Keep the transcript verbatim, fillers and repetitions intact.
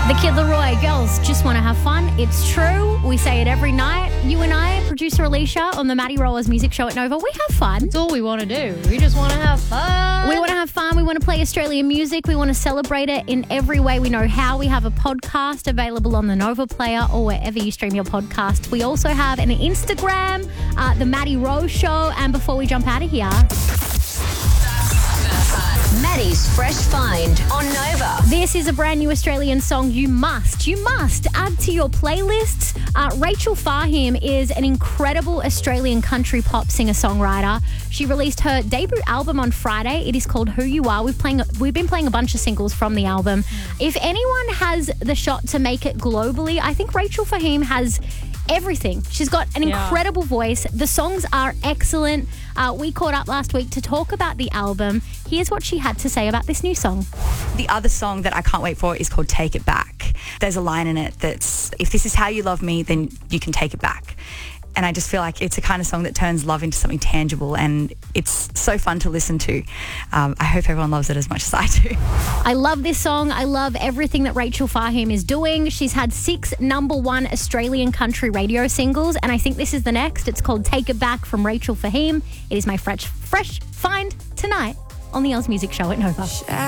The Kid Leroy, girls just want to have fun. It's true. We say it every night. You and I, producer Alicia, on the Maddie Rollers Music Show at Nova, we have fun. That's all we want to do. We just want to have fun. We want to have fun. We want to play Australian music. We want to celebrate it in every way we know how. We have a podcast available on the Nova Player or wherever you stream your podcast. We also have an Instagram, uh, the Maddie Rose Show. And before we jump out of here, Maddie's Fresh Find on Nova. this is a brand new Australian song you must, you must add to your playlists. Uh, Rachel Fahim is an incredible Australian country pop singer-songwriter. She released her debut album on Friday. It is called Who You Are. We've, playing, we've been playing a bunch of singles from the album. If anyone has the shot to make it globally, I think Rachel Fahim has everything. She's got an Yeah. incredible voice. The songs are excellent. Uh, we caught up last week to talk about the album. Here's what she had to say about this new song. The other song that I can't wait for is called Take It Back. There's a line in it that's, if this is how you love me, then you can take it back. And I just feel like it's a kind of song that turns love into something tangible, and it's so fun to listen to. Um, I hope everyone loves it as much as I do. I love this song. I love everything that Rachel Fahim is doing. She's had six number one Australian country radio singles, and I think this is the next. It's called Take It Back from Rachel Fahim. It is my fresh, fresh find tonight on the Oz Music Show at Nova.